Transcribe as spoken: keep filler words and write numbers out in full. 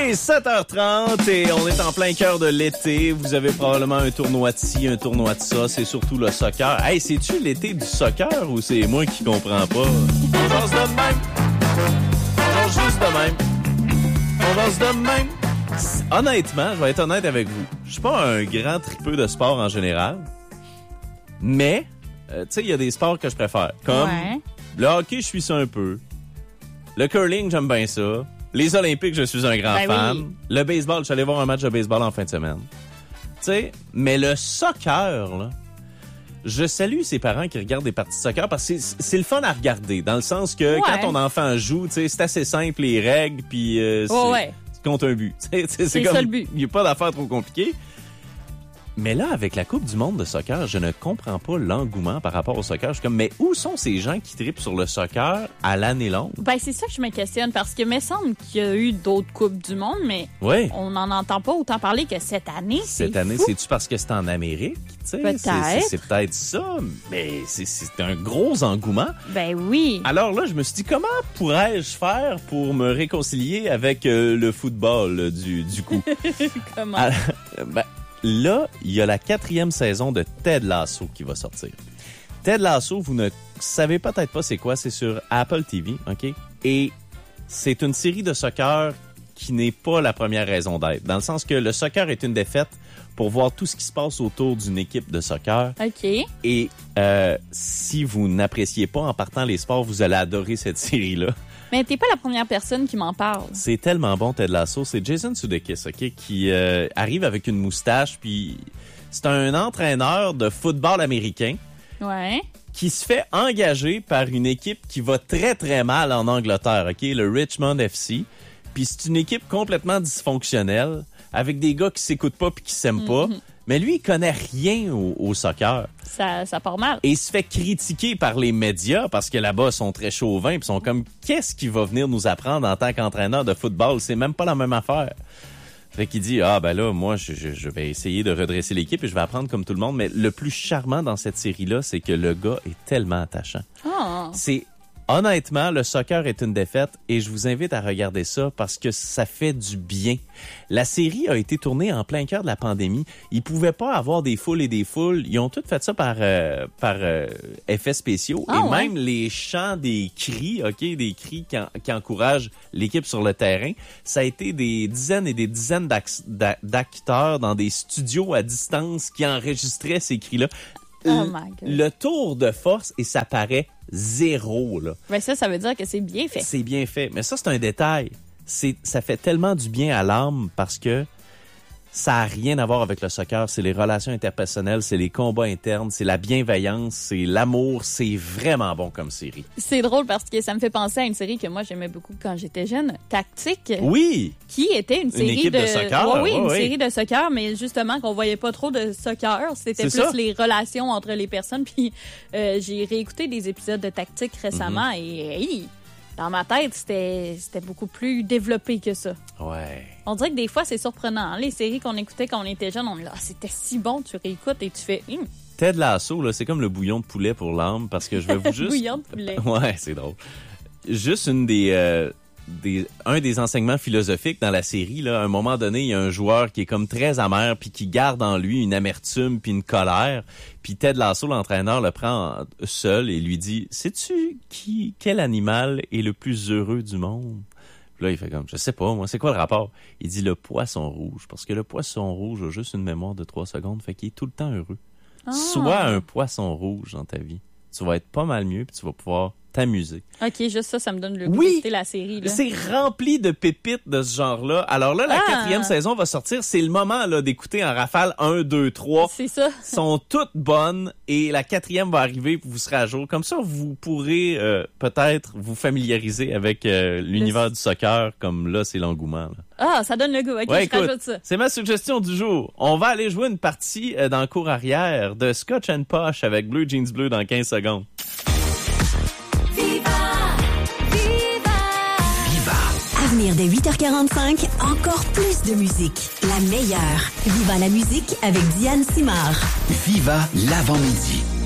est sept heures trente et on est en plein cœur de l'été. Vous avez probablement un tournoi de ci, un tournoi de ça. C'est surtout le soccer. Hey, c'est-tu l'été du soccer ou c'est moi qui comprends pas? On jase de même. On jase juste de même. On jase de même. Honnêtement, je vais être honnête avec vous. Je suis pas un grand tripeux de sport en général. Mais, euh, tu sais, il y a des sports que je préfère. Comme ouais. le hockey, je suis ça un peu. Le curling, j'aime bien ça. Les Olympiques, je suis un grand ben fan. Oui. Le baseball, je suis allé voir un match de baseball en fin de semaine. Tu sais, mais le soccer, là, je salue ces parents qui regardent des parties de soccer parce que c'est, c'est le fun à regarder. Dans le sens que ouais. quand ton enfant joue, tu sais, c'est assez simple, les règles, puis euh, c'est, oh ouais. c'est contre un but. T'sais, c'est c'est comme, ça le but. Il n'y a pas d'affaires trop compliquées. Mais là, avec la Coupe du monde de soccer, je ne comprends pas l'engouement par rapport au soccer. Je suis comme, mais où sont ces gens qui trippent sur le soccer à l'année longue? Ben, c'est ça que je me questionne, parce que me semble qu'il y a eu d'autres Coupes du monde, mais oui. on n'en entend pas autant parler que cette année. Cette c'est année, fou. c'est-tu parce que c'est en Amérique? T'sais? Peut-être. C'est, c'est, c'est peut-être ça, mais c'est, c'est un gros engouement. Ben oui. Alors là, je me suis dit, comment pourrais-je faire pour me réconcilier avec euh, le football du, du coup? Comment? Alors, ben, là, il y a la quatrième saison de Ted Lasso qui va sortir. Ted Lasso, vous ne savez peut-être pas c'est quoi, c'est sur Apple T V, OK? Et c'est une série de soccer qui n'est pas la première raison d'être, dans le sens que le soccer est une défaite pour voir tout ce qui se passe autour d'une équipe de soccer. OK. Et euh, si vous n'appréciez pas en partant les sports, vous allez adorer cette série-là. Mais t'es pas la première personne qui m'en parle. C'est tellement bon, Ted Lasso. C'est Jason Sudeikis, OK, qui euh, arrive avec une moustache, puis c'est un entraîneur de football américain Ouais. qui se fait engager par une équipe qui va très, très mal en Angleterre, OK, le Richmond F C. Puis c'est une équipe complètement dysfonctionnelle, avec des gars qui s'écoutent pas puis qui s'aiment pas. Mm-hmm. Mais lui, il connaît rien au, au soccer. Ça, ça part mal. Et il se fait critiquer par les médias parce que là-bas, ils sont très chauvins puis sont comme, qu'est-ce qu'il va venir nous apprendre en tant qu'entraîneur de football? C'est même pas la même affaire. Fait qu'il dit, ah ben là, moi, je, je, je vais essayer de redresser l'équipe et je vais apprendre comme tout le monde. Mais le plus charmant dans cette série-là, c'est que le gars est tellement attachant. Oh. C'est... Honnêtement, le soccer est une défaite et je vous invite à regarder ça parce que ça fait du bien. La série a été tournée en plein cœur de la pandémie. Ils pouvaient pas avoir des foules et des foules. Ils ont tout fait ça par euh, par euh, effets spéciaux ah, et ouais. même les chants, des cris, ok, des cris qui, en, qui encouragent l'équipe sur le terrain. Ça a été des dizaines et des dizaines d'ac- d'acteurs dans des studios à distance qui enregistraient ces cris-là. Oh my God. Le tour de force et ça paraît zéro, là. Ben ça, ça veut dire que c'est bien fait. C'est bien fait. Mais ça, c'est un détail. C'est, ça fait tellement du bien à l'âme parce que ça a rien à voir avec le soccer. C'est les relations interpersonnelles, c'est les combats internes, c'est la bienveillance, c'est l'amour. C'est vraiment bon comme série. C'est drôle parce que ça me fait penser à une série que moi, j'aimais beaucoup quand j'étais jeune, Tactique. Oui! Qui était une série une équipe de, de soccer. Ouais, oui, ouais, une ouais. série de soccer, mais justement qu'on voyait pas trop de soccer. C'était C'est plus ça. les relations entre les personnes. Puis euh, j'ai réécouté des épisodes de Tactique récemment Mm-hmm. et hey, dans ma tête, c'était c'était beaucoup plus développé que ça. Ouais. On dirait que des fois, c'est surprenant. Hein? Les séries qu'on écoutait quand on était jeune, on est là, ah, c'était si bon, tu réécoutes et tu fais... Hum. Ted Lasso, là, c'est comme le bouillon de poulet pour l'âme parce que je vais vous juste... Bouillon de poulet. Ouais, c'est drôle. Juste une des... Euh... Des, un des enseignements philosophiques dans la série, là, à un moment donné, il y a un joueur qui est comme très amer puis qui garde en lui une amertume puis une colère. Puis Ted Lasso, l'entraîneur, le prend en, seul et lui dit « Sais-tu qui, quel animal est le plus heureux du monde? » Puis là, il fait comme « Je sais pas, moi, c'est quoi le rapport? » Il dit « Le poisson rouge. » Parce que le poisson rouge a juste une mémoire de trois secondes, fait qu'il est tout le temps heureux. Ah. Sois un poisson rouge dans ta vie. Tu vas être pas mal mieux puis tu vas pouvoir t'amuser. OK, juste ça, ça me donne le goût Oui, d'écouter la série. Là. C'est rempli de pépites de ce genre-là. Alors là, la Ah. quatrième saison va sortir. C'est le moment là d'écouter en rafale un, deux, trois. C'est ça. Sont toutes bonnes et la quatrième va arriver puis vous serez à jour. Comme ça, vous pourrez euh, peut-être vous familiariser avec euh, l'univers Le... du soccer. Comme là, c'est l'engouement. Là. Ah, ça donne le goût. OK, ouais, je écoute, rajoute ça. c'est ma suggestion du jour. On va aller jouer une partie euh, dans le cours arrière de Scotch and Posh avec Bleu Jeans Bleu dans quinze secondes. Avenir dès huit heures quarante-cinq, encore plus de musique. La meilleure. Viva la musique avec Diane Simard. Viva l'avant-midi.